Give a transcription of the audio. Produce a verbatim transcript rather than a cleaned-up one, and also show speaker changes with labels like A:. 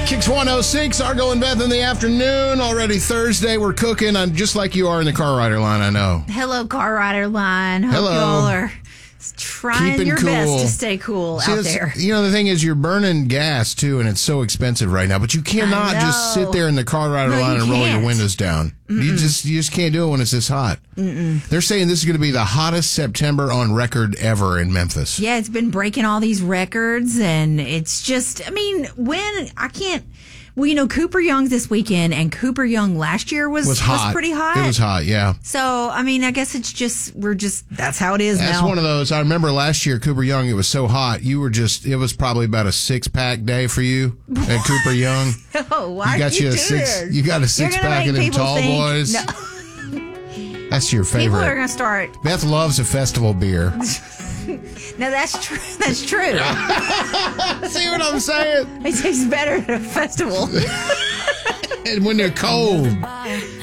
A: Kicks one oh six, Argo and Beth in the afternoon. Already Thursday. We're cooking on just like you are in the car rider line, I know.
B: Hello, car rider line. Hope
A: Hello.
B: y'all are trying
A: Keeping
B: your
A: cool.
B: best to stay cool
A: See,
B: out
A: that's-
B: there.
A: You know, the thing is, you're burning gas, too, and it's so expensive right now. But you cannot just
B: know.
A: sit there in the car rider
B: No,
A: line
B: you
A: and roll your
B: can't.
A: windows down. You just you just can't do it when it's this hot. Mm-mm. They're saying this is going to be the hottest September on record ever in Memphis.
B: Yeah, it's been breaking all these records, and it's just, I mean, when, I can't, well, you know, Cooper Young's this weekend, and Cooper Young last year was,
A: was hot.
B: was pretty hot.
A: It was hot, yeah.
B: So, I mean, I guess it's just, we're just, that's how it is
A: That's
B: now.
A: one of those. I remember last year, Cooper Young, it was so hot. You were just, it was probably about a six pack day for you at Cooper Young.
B: Oh, why
A: You got
B: do
A: you
B: you
A: a
B: do
A: six,
B: this?
A: you got a
B: You're
A: six
B: gonna
A: pack
B: make
A: of them
B: people
A: tall
B: think-
A: boys.
B: No,
A: That's your
B: people
A: favorite.
B: are going to start.
A: Beth loves a festival beer.
B: No, that's true. That's true.
A: See what I'm saying?
B: It tastes better at a festival.
A: And when they're cold.